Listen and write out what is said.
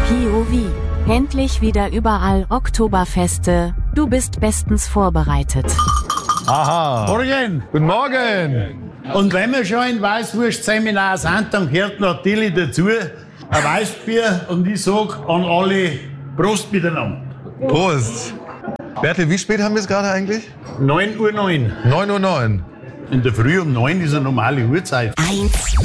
POV. Endlich wieder überall Oktoberfeste. Du bist bestens vorbereitet. Aha. Morgen. Guten Morgen. Und wenn wir schon in Weißwurstseminar sind, dann gehört natürlich dazu ein Weißbier. Und ich sag an alle Prost miteinander. Prost. Bertel, wie spät haben wir es gerade eigentlich? 9:09 Uhr. 9:09 Uhr. In der Früh um 9 ist eine normale Uhrzeit. 1,